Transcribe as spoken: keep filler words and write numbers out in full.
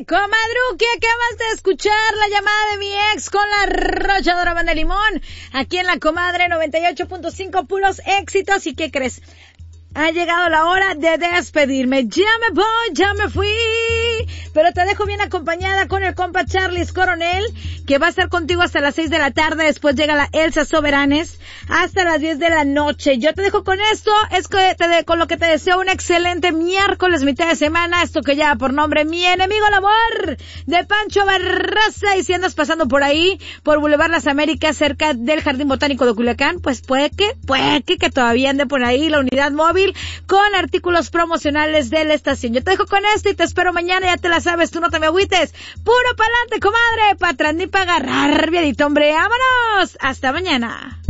comadruque, acabas de escuchar la llamada de mi ex con la arrolladora Banda de Limón, aquí en la Comadre noventa y ocho punto cinco, puros éxitos. ¿Y qué crees? Ha llegado la hora de despedirme. Ya me voy, ya me fui. Pero te dejo bien acompañada con el compa Charlis Coronel, que va a estar contigo hasta las seis de la tarde. Después llega la Elsa Soberanes hasta las diez de la noche. Yo te dejo con esto. Es que te de, con lo que te deseo un excelente miércoles, mitad de semana. Esto que lleva por nombre Mi Enemigo el Amor, de Pancho Barraza. Y si andas pasando por ahí, por Boulevard Las Américas, cerca del Jardín Botánico de Culiacán, pues puede que, puede que, que todavía ande por ahí la unidad móvil con artículos promocionales de la estación. Yo te dejo con esto y te espero mañana. Ya te la sabes, tú no te me agüites. Puro pa'lante, comadre, pa' atrás ni pa' agarrar, viadito, hombre. ¡Vámonos! Hasta mañana.